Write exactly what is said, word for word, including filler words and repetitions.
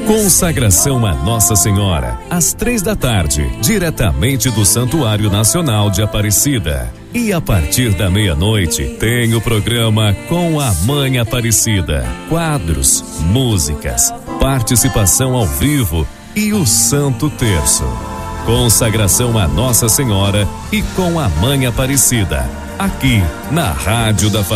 Consagração a Nossa Senhora, às três da tarde, diretamente do Santuário Nacional de Aparecida. E a partir da meia-noite, tem o programa Com a Mãe Aparecida. Quadros, músicas, participação ao vivo e o Santo Terço. Consagração a Nossa Senhora e Com a Mãe Aparecida. Aqui, na Rádio da Família.